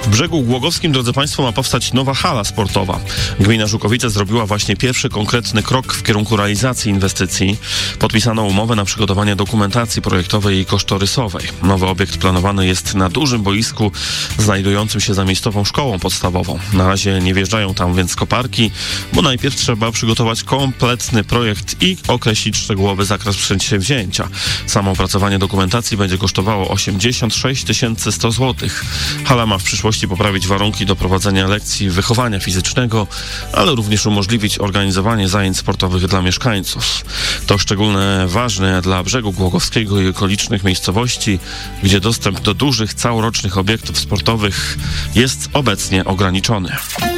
Brzegu Głogowskim, drodzy Państwo, ma powstać nowa hala sportowa. Gmina Żukowice zrobiła właśnie pierwszy konkretny krok w kierunku realizacji inwestycji. Podpisano umowę na przygotowanie dokumentacji projektowej i kosztorysowej. Nowy obiekt planowany jest na dużym boisku znajdującym się za miejscową szkołą podstawową. Na razie nie wjeżdżają tam więc koparki, bo najpierw trzeba przygotować kompletny projekt i określić szczegółowy zakres przedsięwzięcia. Samo opracowanie dokumentacji będzie kosztowało 86 100 zł. Hala ma w przyszłości poprawić warunki do prowadzenia lekcji wychowania fizycznego, ale również umożliwić organizowanie zajęć sportowych dla mieszkańców. To szczególnie ważne dla Brzegu Głogowskiego i okolicznych miejscowości, gdzie dostęp do dużych, całorocznych obiektów sportowych jest obecnie ograniczony.